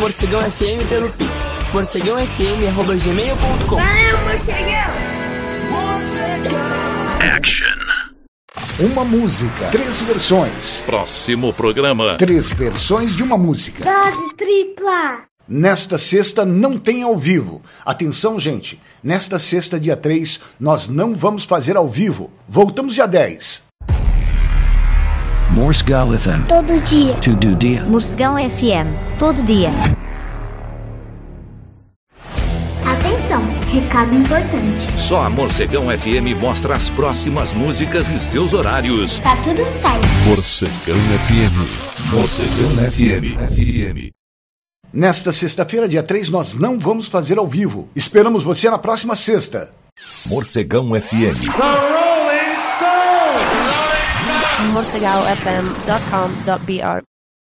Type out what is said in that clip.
Morcegão FM pelo Pix. morcegãofm@gmail.com. Valeu, Morcegão! Action. Uma música, 3 versões. Próximo programa. 3 versões de uma música. Dose tripla! Nesta sexta não tem ao vivo. Atenção, gente. Nesta sexta, dia 3, nós não vamos fazer ao vivo. Voltamos dia 10. Morcegão FM. Todo dia. Todo dia. Morcegão FM. Todo dia. Atenção, recado importante. Só a Morcegão FM mostra as próximas músicas e seus horários. Tá tudo no site. Morcegão FM. Morcegão FM. Nesta sexta-feira, dia 3, nós não vamos fazer ao vivo. Esperamos você na próxima sexta. Morcegão FM. morcegaofm.com.br